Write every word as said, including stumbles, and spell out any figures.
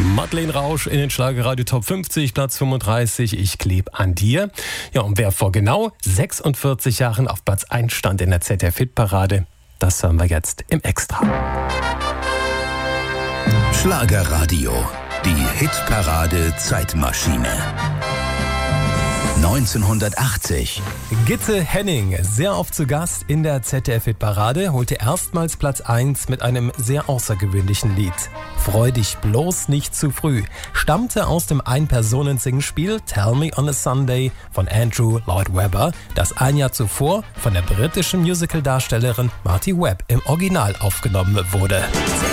Madeleine Rausch in den Schlagerradio Top fünfzig, Platz fünfunddreißig, Ich kleb an dir. Ja, und wer vor genau sechsundvierzig Jahren auf Platz eins stand in der Z D F-Hitparade, das hören wir jetzt im Extra. Schlagerradio, die Hitparade Zeitmaschine. neunzehnhundertachtzig. Gitte Henning, sehr oft zu Gast in der Z D F-Hitparade, holte erstmals Platz eins mit einem sehr außergewöhnlichen Lied. Freu dich bloß nicht zu früh, stammte aus dem Ein-Personen-Singspiel Tell Me on a Sunday von Andrew Lloyd Webber, das ein Jahr zuvor von der britischen Musical-Darstellerin Marty Webb im Original aufgenommen wurde.